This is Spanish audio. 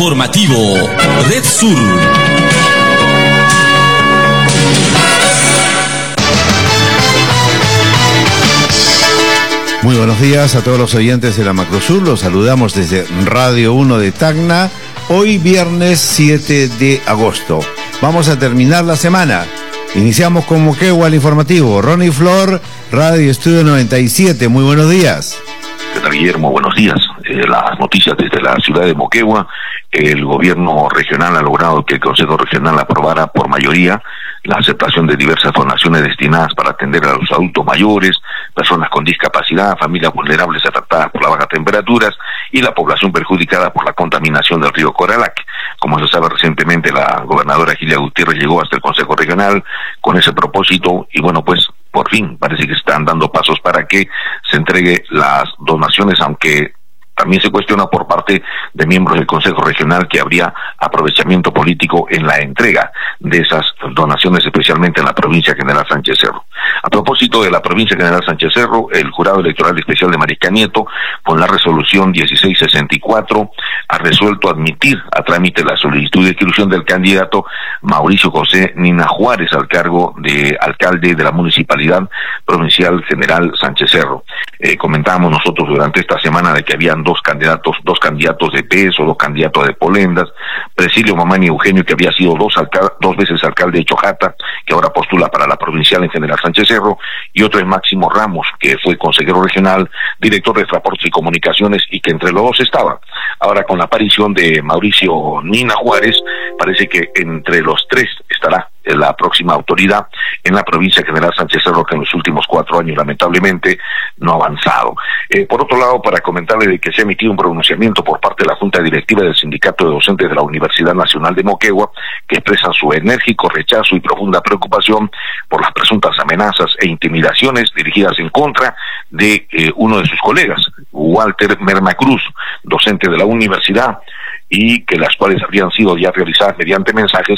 Informativo Red Sur. Muy buenos días a todos los oyentes de la Macrosur. Los saludamos desde Radio 1 de Tacna. Hoy viernes 7 de agosto. Vamos a terminar la semana. Iniciamos con Moquegua el informativo. Ronnie Flor, Radio Estudio 97. Muy buenos días. ¿Qué tal, Guillermo? Buenos días. Las noticias desde la ciudad de Moquegua. El gobierno regional ha logrado que el Consejo Regional aprobara por mayoría la aceptación de diversas donaciones destinadas para atender a los adultos mayores, personas con discapacidad, familias vulnerables afectadas por las bajas temperaturas y la población perjudicada por la contaminación del río Coralac. Como se sabe, recientemente la gobernadora Gilia Gutiérrez llegó hasta el Consejo Regional con ese propósito y bueno, pues por fin parece que están dando pasos para que se entregue las donaciones, aunque también se cuestiona por parte de miembros del Consejo Regional que habría aprovechamiento político en la entrega de esas donaciones, especialmente en la provincia General Sánchez Cerro. A propósito de la provincia General Sánchez Cerro, el Jurado Electoral Especial de Mariscal Nieto, con la resolución 1664, ha resuelto admitir a trámite la solicitud de inscripción del candidato Mauricio José Nina Juárez al cargo de alcalde de la Municipalidad Provincial General Sánchez Cerro. Comentábamos nosotros durante esta semana de que habían dos candidatos de peso, dos candidatos de Polendas, Presilio Mamani Eugenio, que había sido dos veces alcalde de Chojata, que ahora postula para la provincial en General Sánchez Cerro, y otro es Máximo Ramos, que fue consejero regional, director de Transportes y Comunicaciones, y que entre los dos estaba. Ahora, con la aparición de Mauricio Nina Juárez, parece que entre los tres estará la próxima autoridad en la provincia General Sánchez Cerro, que en los últimos 4 años lamentablemente no ha avanzado. Por otro lado, para comentarle de que se ha emitido un pronunciamiento por parte de la Junta Directiva del Sindicato de Docentes de la Universidad Nacional de Moquegua, que expresan su enérgico rechazo y profunda preocupación por las presuntas amenazas e intimidaciones dirigidas en contra de uno de sus colegas, Walter Merma Cruz, docente de la universidad, y que las cuales habrían sido ya realizadas mediante mensajes